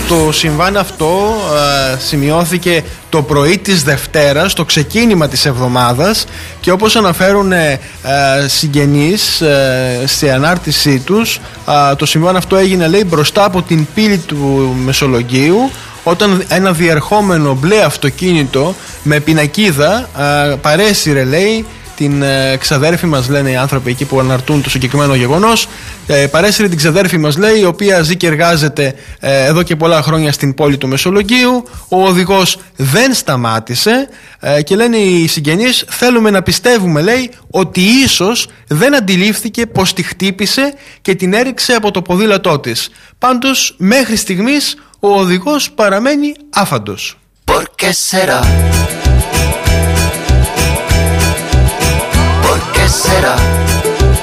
Το συμβάν αυτό σημειώθηκε το πρωί της Δευτέρας, το ξεκίνημα της εβδομάδας, και όπως αναφέρουν συγγενείς στη ανάρτησή τους, το συμβάν αυτό έγινε, λέει, μπροστά από την πύλη του Μεσολογγίου, όταν ένα διερχόμενο μπλε αυτοκίνητο με πινακίδα παρέσυρε, λέει, την ξαδέρφη μας, λένε οι άνθρωποι εκεί που αναρτούν το συγκεκριμένο γεγονός, παρέσυρε την ξαδέρφη μας, λέει, η οποία ζει και εργάζεται εδώ και πολλά χρόνια στην πόλη του Μεσολογγίου. Ο οδηγός δεν σταμάτησε και λένε οι συγγενείς, θέλουμε να πιστεύουμε, λέει, ότι ίσως δεν αντιλήφθηκε πως τη χτύπησε και την έριξε από το ποδήλατό της. Πάντως μέχρι στιγμής ο οδηγός παραμένει άφαντος. ¿Será?